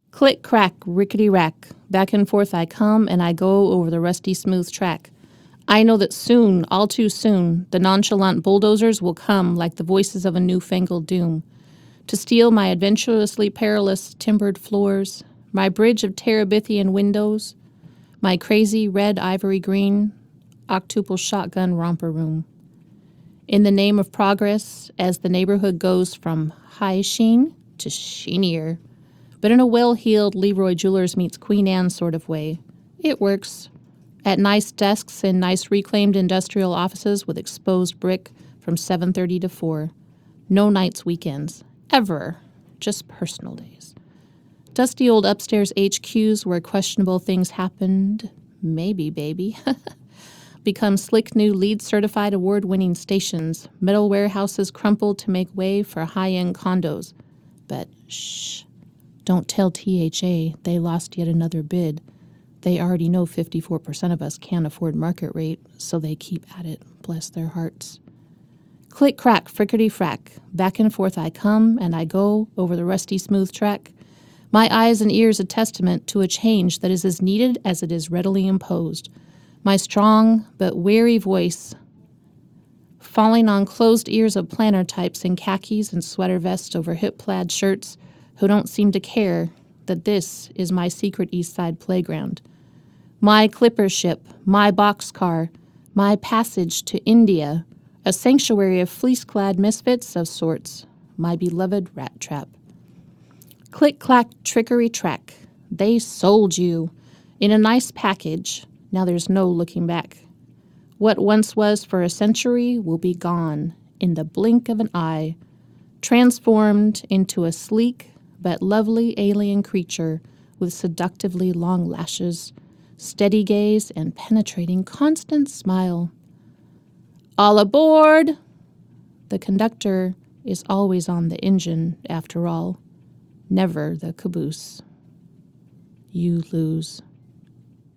Click, crack, rickety rack. Back and forth I come, and I go over the rusty smooth track. I know that soon, all too soon, the nonchalant bulldozers will come like the voices of a newfangled doom, to steal my adventurously perilous timbered floors, my bridge of Terabithian windows, my crazy red ivory green octuple shotgun romper room. In the name of progress, as the neighborhood goes from high sheen to sheenier, but in a well-heeled Leroy Jewelers meets Queen Anne sort of way. It works. At nice desks in nice reclaimed industrial offices with exposed brick from 7:30 to 4. No nights, weekends. Ever. Just personal days. Dusty old upstairs HQs where questionable things happened. Maybe, baby. Become slick new LEED-certified award-winning stations. Metal warehouses crumpled to make way for high-end condos. But shh. Don't tell THA they lost yet another bid. They already know 54% of us can't afford market rate, so they keep at it, bless their hearts. Click, crack, frickety frack. Back and forth I come, and I go over the rusty smooth track. My eyes and ears a testament to a change that is as needed as it is readily imposed. My strong but weary voice falling on closed ears of planner types in khakis and sweater vests over hip-plaid shirts who don't seem to care that this is my secret East Side playground. My clipper ship, my boxcar, my passage to India, a sanctuary of fleece-clad misfits of sorts, my beloved rat trap. Click-clack, trickery-track. They sold you. In a nice package. Now there's no looking back. What once was for a century will be gone in the blink of an eye, transformed into a sleek but lovely alien creature with seductively long lashes, steady gaze, and penetrating constant smile. All aboard! The conductor is always on the engine, after all, never the caboose. You lose.